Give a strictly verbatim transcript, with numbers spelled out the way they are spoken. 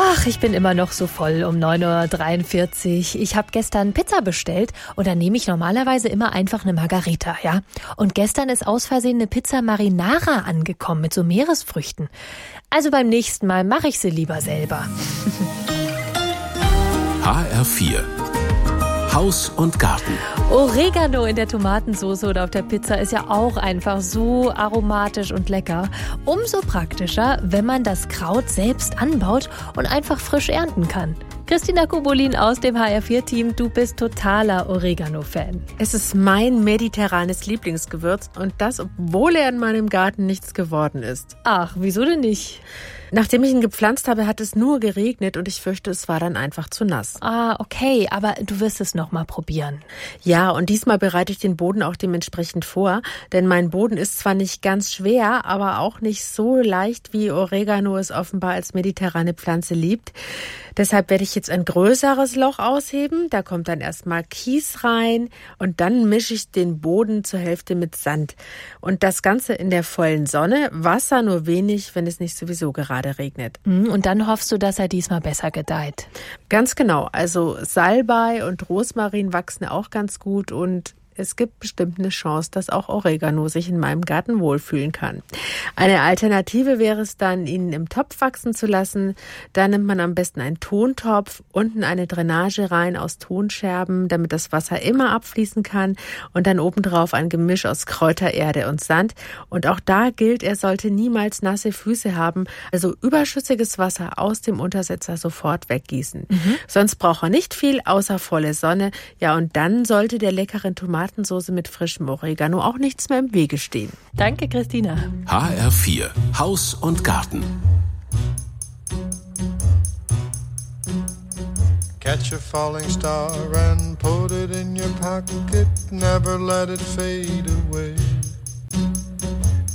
Ach, ich bin immer noch so voll um neun Uhr dreiundvierzig. Ich habe gestern Pizza bestellt und dann nehme ich normalerweise immer einfach eine Margarita, ja? Und gestern ist aus Versehen eine Pizza Marinara angekommen mit so Meeresfrüchten. Also beim nächsten Mal mache ich sie lieber selber. H R vier Haus und Garten. Oregano in der Tomatensauce oder auf der Pizza ist ja auch einfach so aromatisch und lecker. Umso praktischer, wenn man das Kraut selbst anbaut und einfach frisch ernten kann. Christina Kubolin aus dem H R vier Team, du bist totaler Oregano-Fan. Es ist mein mediterranes Lieblingsgewürz und das, obwohl er in meinem Garten nichts geworden ist. Ach, wieso denn nicht? Nachdem ich ihn gepflanzt habe, hat es nur geregnet und ich fürchte, es war dann einfach zu nass. Ah, okay, aber du wirst es noch mal probieren. Ja, und diesmal bereite ich den Boden auch dementsprechend vor, denn mein Boden ist zwar nicht ganz schwer, aber auch nicht so leicht, wie Oregano es offenbar als mediterrane Pflanze liebt. Deshalb werde ich jetzt ein größeres Loch ausheben. Da kommt dann erstmal Kies rein und dann mische ich den Boden zur Hälfte mit Sand. Und das Ganze in der vollen Sonne, Wasser nur wenig, wenn es nicht sowieso gerade regnet. Und dann hoffst du, dass er diesmal besser gedeiht. Ganz genau. Also Salbei und Rosmarin wachsen auch ganz gut und es gibt bestimmt eine Chance, dass auch Oregano sich in meinem Garten wohlfühlen kann. Eine Alternative wäre es dann, ihn im Topf wachsen zu lassen. Da nimmt man am besten einen Tontopf, unten eine Drainage rein aus Tonscherben, damit das Wasser immer abfließen kann und dann obendrauf ein Gemisch aus Kräutererde und Sand. Und auch da gilt, er sollte niemals nasse Füße haben, also überschüssiges Wasser aus dem Untersetzer sofort weggießen. Mhm. Sonst braucht er nicht viel, außer volle Sonne. Ja, und dann sollte der leckeren Tomaten Tomatensoße mit frischem Oregano auch nichts mehr im Wege stehen. Danke, Christina. H R vier Haus und Garten. Catch a falling star and put it in your pocket. Never let it fade away.